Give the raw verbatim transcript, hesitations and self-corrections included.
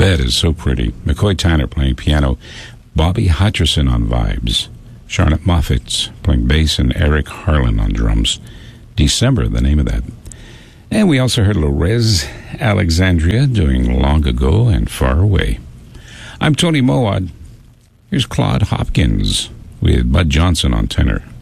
Bed is so pretty. McCoy Tyner playing piano. Bobby Hutcherson on vibes. Charlotte Moffitt playing bass, and Eric Harlan on drums. December, the name of that. And we also heard Lorez Alexandria doing Long Ago and Far Away. I'm Tony Mowat. Here's Claude Hopkins with Bud Johnson on tenor.